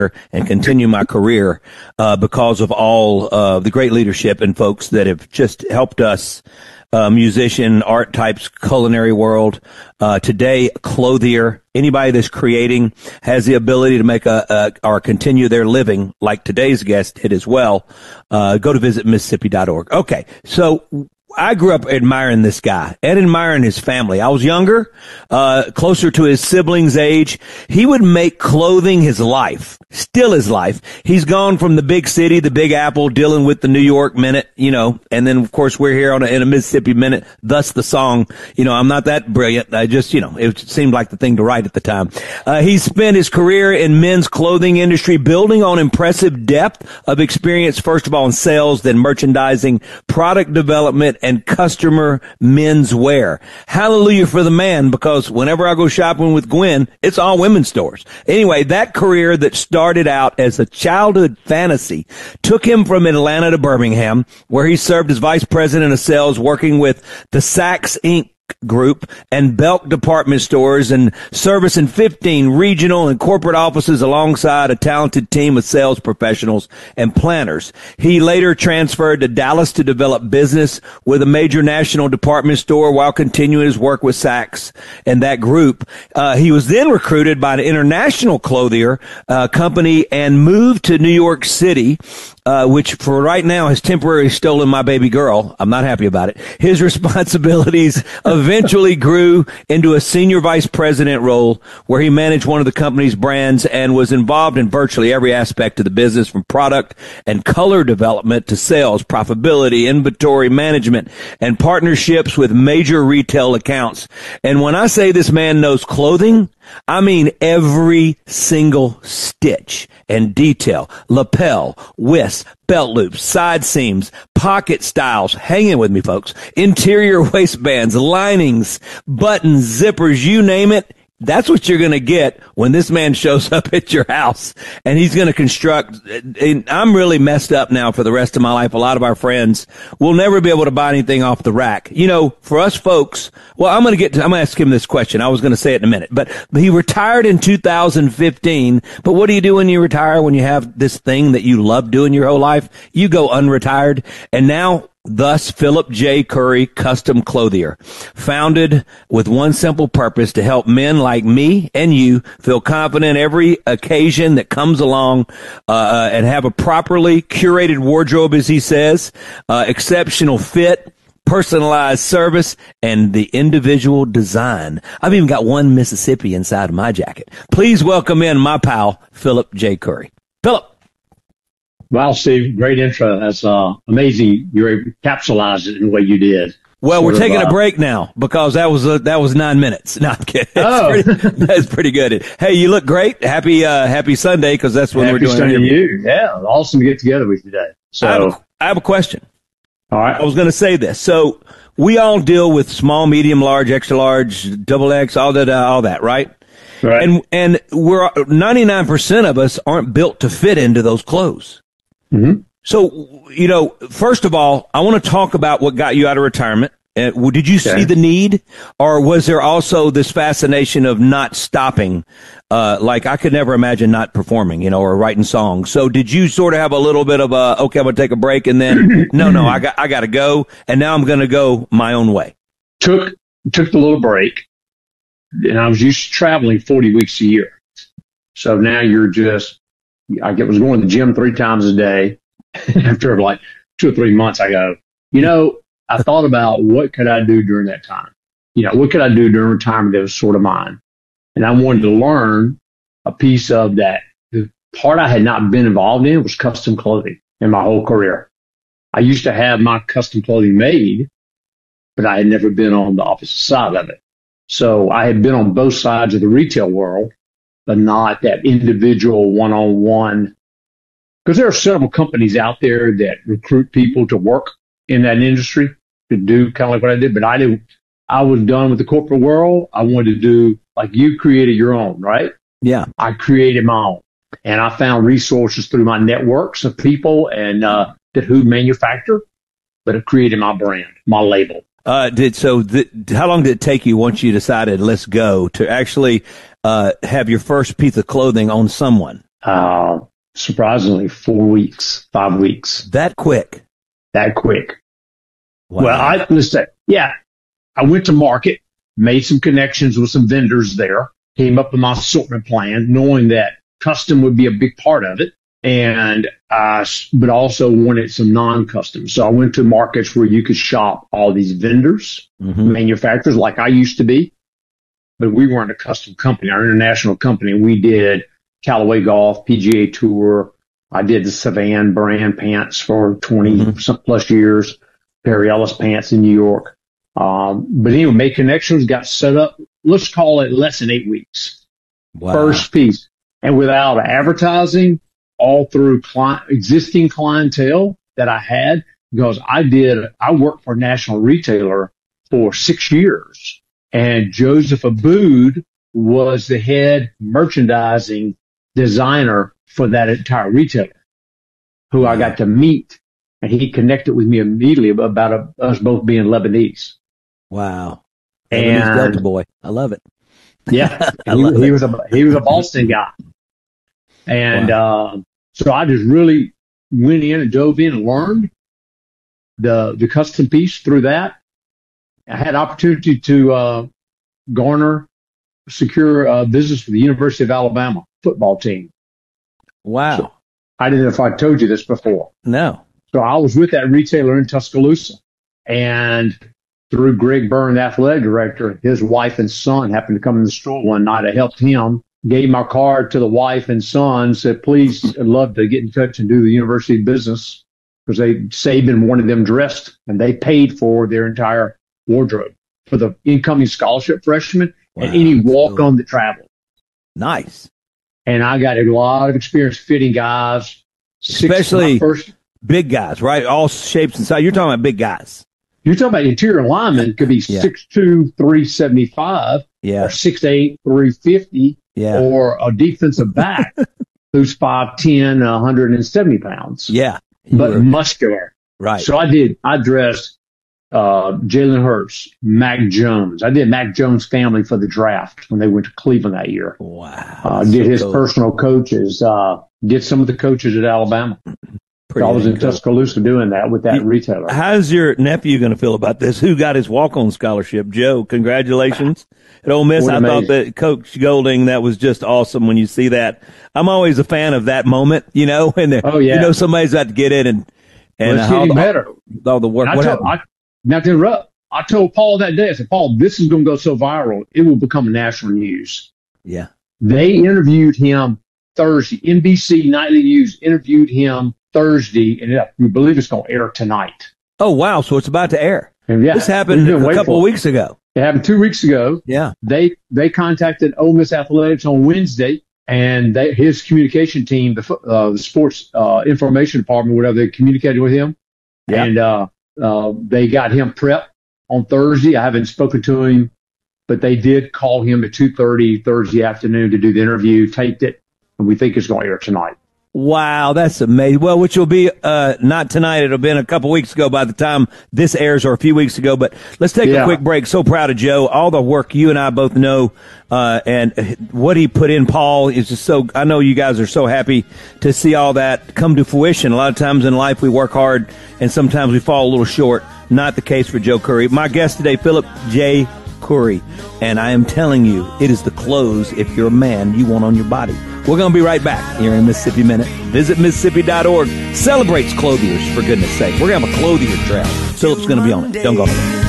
and continue my career because of all the great leadership and folks that have just helped us, musician, art types, culinary world. Today, clothier, anybody that's creating has the ability to make or continue their living like today's guest did as well. Go to visitmississippi.org. Okay, so I grew up admiring this guy and admiring his family. I was younger, closer to his siblings' age. He would make clothing his life, still his life. He's gone from the big city, the Big Apple, dealing with the New York Minute, and then of course we're here in a Mississippi Minute, thus the song. I'm not that brilliant. I just, it seemed like the thing to write at the time. He spent his career in men's clothing industry, building on impressive depth of experience, first of all in sales, then merchandising, product development, and customer menswear. Hallelujah for the man, because whenever I go shopping with Gwen, it's all women's stores. Anyway, that career that started out as a childhood fantasy took him from Atlanta to Birmingham, where he served as vice president of sales, working with the Saks Inc. Group and Belk department stores, and service in 15 regional and corporate offices alongside a talented team of sales professionals and planners. He later transferred to Dallas to develop business with a major national department store while continuing his work with Saks and that group. He was then recruited by an international clothier company and moved to New York City, which for right now has temporarily stolen my baby girl. I'm not happy about it. His responsibilities eventually grew into a senior vice president role, where he managed one of the company's brands and was involved in virtually every aspect of the business, from product and color development to sales, profitability, inventory management, and partnerships with major retail accounts. And when I say this man knows clothing, I mean every single stitch and detail, lapel, widths, belt loops, side seams, pocket styles, hang in with me folks, interior waistbands, linings, buttons, zippers, you name it. That's what you're going to get when this man shows up at your house, and he's going to construct. And I'm really messed up now for the rest of my life. A lot of our friends will never be able to buy anything off the rack. For us folks, well, I'm going to ask him this question. I was going to say it in a minute, but he retired in 2015. But what do you do when you retire? When you have this thing that you love doing your whole life, you go unretired. And now, thus, Philip J. Curry Custom Clothier, founded with one simple purpose: to help men like me and you feel confident every occasion that comes along, and have a properly curated wardrobe, as he says, exceptional fit, personalized service, and the individual design. I've even got one Mississippi inside of my jacket. Please welcome in my pal, Philip J. Curry. Philip. Wow, Steve, great intro. That's amazing. You were able to capsulize it in the way you did. Well, we're taking a break now because that was 9 minutes. No, I'm kidding. That's pretty good. Hey, you look great. Happy Sunday, because that's when we're doing it. Happy Sunday to you. Yeah, awesome to get together with you today. So I have a question. All right. I was going to say this. So we all deal with small, medium, large, extra large, double X, all that, right? Right. And we're 99% of us aren't built to fit into those clothes. Mm-hmm. So, first of all, I want to talk about what got you out of retirement. Did you see the need, or was there also this fascination of not stopping? Like I could never imagine not performing, or writing songs. So did you sort of have a little bit of okay, I'm going to take a break, and then, no, I got to go, and now I'm going to go my own way? Took the little break, and I was used to traveling 40 weeks a year. So now I was going to the gym 3 times a day. After like 2 or 3 months, I go, I thought about what could I do during that time? What could I do during retirement that was sort of mine? And I wanted to learn a piece of that. The part I had not been involved in was custom clothing in my whole career. I used to have my custom clothing made, but I had never been on the opposite side of it. So I had been on both sides of the retail world, but not that individual one-on-one. Because there are several companies out there that recruit people to work in that industry to do kind of like what I did. But I was done with the corporate world. I wanted to do like you created your own, right? Yeah. I created my own. And I found resources through my networks of people and that who manufacture, but it created my brand, my label. How long did it take you once you decided let's go to actually have your first piece of clothing on someone? Surprisingly, 4 weeks, 5 weeks. That quick. That quick. Wow. Well, let's say, yeah, I went to market, made some connections with some vendors there, came up with my assortment plan, knowing that custom would be a big part of it. And but also wanted some non-custom. So I went to markets where you could shop all these vendors, manufacturers like I used to be, but we weren't a custom company. Our international company, we did Callaway Golf, PGA Tour. I did the Savan brand pants for 20 plus years, Perry Ellis pants in New York. But anyway, made connections, got set up. Let's call it less than 8 weeks. Wow. First piece. And without advertising, all through existing clientele that I had, because I worked for a national retailer for 6 years, and Joseph Abood was the head merchandising designer for that entire retailer, who I got to meet, and he connected with me immediately about us both being Lebanese. Wow. And Lebanese Delta boy. I love it. Yeah. he was a Boston guy. And, so I just really went in and dove in and learned the custom piece through that. I had opportunity to secure business with the University of Alabama football team. Wow. So, I didn't know if I told you this before. No. So I was with that retailer in Tuscaloosa, and through Greg Byrne, the athletic director, his wife and son happened to come in the store one night. I helped him. Gave my card to the wife and son, said, please, I'd love to get in touch and do the university business, because Saban wanted them dressed, and they paid for their entire wardrobe for the incoming scholarship freshmen and any walk-on that traveled. Nice. And I got a lot of experience fitting guys. Especially big guys, right? All shapes and sizes. You're talking about big guys. You're talking about interior linemen could be 6'2", 375, or 6'8", 350. Yeah. Or a defensive back who's 5'10", 170 pounds. Yeah. But muscular. Right. So I dressed Jalen Hurts, Mac Jones. I did Mac Jones' family for the draft when they went to Cleveland that year. Wow. Did his personal coaches, did some of the coaches at Alabama. So I was in Tuscaloosa doing that with that retailer. How's your nephew going to feel about this? Who got his walk-on scholarship? Joe, congratulations. At Ole Miss, I thought that Coach Golding, that was just awesome when you see that. I'm always a fan of that moment, and you know somebody's got to get it and it's getting better. All the work. Not to interrupt, I told Paul that day, I said, Paul, this is going to go so viral, it will become national news. Yeah. They interviewed him Thursday. NBC Nightly News interviewed him Thursday, and we believe it's going to air tonight. Oh, wow. So it's about to air. And this happened a couple of weeks ago. It happened 2 weeks ago. Yeah. They contacted Ole Miss Athletics on Wednesday, and his communication team, the sports information department, whatever, they communicated with him. Yeah. And they got him prepped on Thursday. I haven't spoken to him, but they did call him at 2:30 Thursday afternoon to do the interview, taped it, and we think it's going to air tonight. Wow, that's amazing. Well, which will be not tonight. It'll be a couple weeks ago by the time this airs, or a few weeks ago. But let's take a quick break. So proud of Joe. All the work you and I both know, and what he put in, Paul, is just so. I know you guys are so happy to see all that come to fruition. A lot of times in life we work hard, and sometimes we fall a little short. Not the case for Joe Curry. My guest today, Philip J. Curry, and I am telling you, it is the clothes, if you're a man, you want on your body. We're going to be right back here in Mississippi Minute. Visit Mississippi.org. Celebrates clothiers, for goodness sake. We're going to have a clothier trail. Philip's going to be on it. Don't go nowhere.